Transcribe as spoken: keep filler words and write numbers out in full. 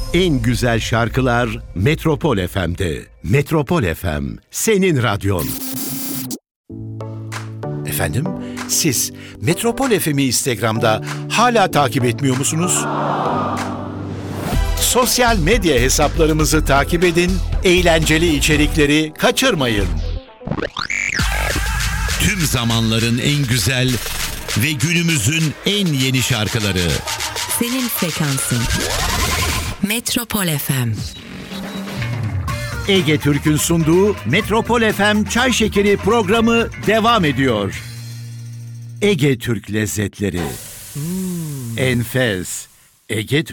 En güzel şarkılar Metropol F M'de. Metropol F M, senin radyon. Efendim, siz Metropol F M'i Instagram'da hala takip etmiyor musunuz? Sosyal medya hesaplarımızı takip edin, eğlenceli içerikleri kaçırmayın. Tüm zamanların en güzel ve günümüzün en yeni şarkıları. Senin frekansın. Metropol F M. Ege Türk'ün sunduğu Metropol F M Çay Şekeri programı devam ediyor. Ege Türk lezzetleri. Hmm. Enfes. Ege Türk.